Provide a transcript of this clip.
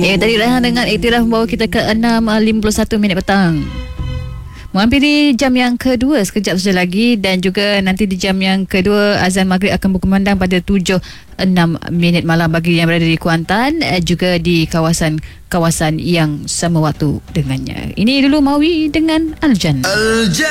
Tadi Rehan dengan iktiraf membawa kita ke 6.51 petang. Menghampiri jam yang kedua sekejap saja lagi, dan juga nanti di jam yang kedua azan maghrib akan berkumandang pada 7.06 malam bagi yang berada di Kuantan, juga di kawasan-kawasan yang sama waktu dengannya. Ini dulu Mawi dengan Al-Jannah.